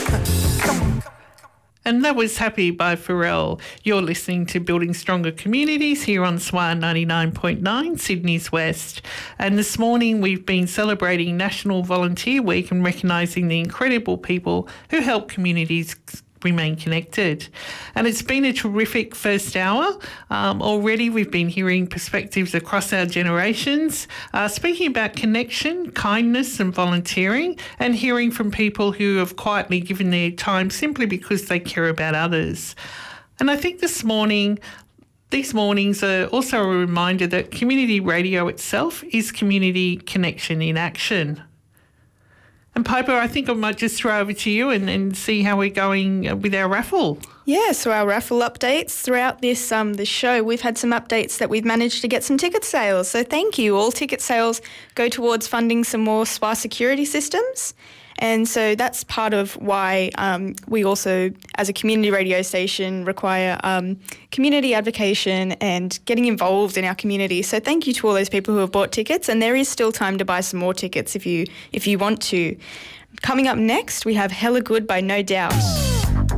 And that was Happy by Pharrell. You're listening to Building Stronger Communities here on SWAR 99.9, Sydney's West. And this morning we've been celebrating National Volunteer Week and recognising the incredible people who help communities remain connected. And it's been a terrific first hour. Already we've been hearing perspectives across our generations, speaking about connection, kindness and volunteering, and hearing from people who have quietly given their time simply because they care about others. And I think these mornings are also a reminder that community radio itself is community connection in action. And Piper, I think I might just throw over to you and see how we're going with our raffle. Yeah, so our raffle updates throughout this show, we've had some updates that we've managed to get some ticket sales. So thank you. All ticket sales go towards funding some more SPA security systems. And so that's part of why we also, as a community radio station, require community advocacy and getting involved in our community. So thank you to all those people who have bought tickets, and there is still time to buy some more tickets if you want to. Coming up next, we have Hella Good by No Doubt.